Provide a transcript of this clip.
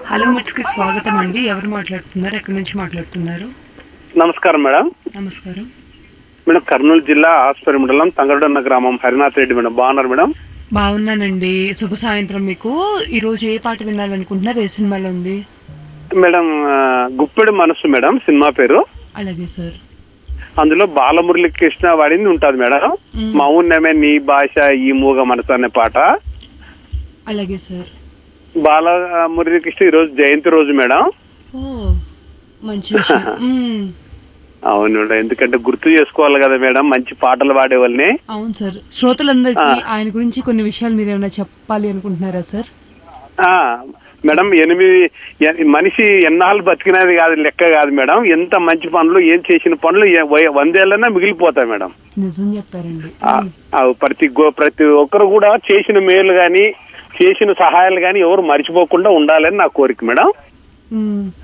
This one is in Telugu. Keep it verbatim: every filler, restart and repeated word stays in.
హలో మిట్స్కి స్వాగతం అండి. ఎవరు మాట్లాడుతున్నారు? ఎక్కడి నుంచి మాట్లాడుతున్నారు? నమస్కారం మేడం. నమస్కారం మేడం, కర్నూలు జిల్లా ఆస్పరి మండలం తంగడన్న గ్రామం హరినాథ్ రెడ్డి మేడం. బాగున్నారు మేడం? బాగున్నానండి. శుభ సాయంత్రం మీకు. ఈరోజు ఏ పాట వినాలనుకుంటున్నారు? ఏ సినిమాలో ఉంది? మేడం, గుప్పెడు మనసు మేడం సినిమా పేరు. అలాగే సార్. అందులో బాలమురళి కృష్ణ వాడింది ఉంటుంది మేడం. మౌనమే నీ భాష ఈ మూగ మనసు అనే పాట. అలాగే సార్. బాలమురళి కృష్ణ ఈరోజు జయంతి రోజు మేడం. ఓ మంచి విషయం. అవును మేడం, ఎందుకంటే గుర్తు చేసుకోవాలి కదా మేడం మంచి పాటలు పాడే వాళ్ళని. అవును సార్. శ్రోతలందరికీ ఆయన గురించి కొన్ని విషయాలు మీరు ఏమైనా చెప్పాలి అనుకుంటున్నారా సార్? మేడం, ఎనిమిది మనిషి ఎన్నాళ్ళు బతికినది కాదు, లెక్క కాదు మేడం. ఎంత మంచి పనులు, ఏం చేసిన పనులు వందేళ్ళన్నా మిగిలిపోతాయి మేడం. నిజం చెప్పారండి. ప్రతి ప్రతి ఒక్కరు కూడా చేసిన మేలు గాని చేసిన సహాయాలు గాని ఎవరు మర్చిపోకుండా ఉండాలని నా కోరిక మేడం.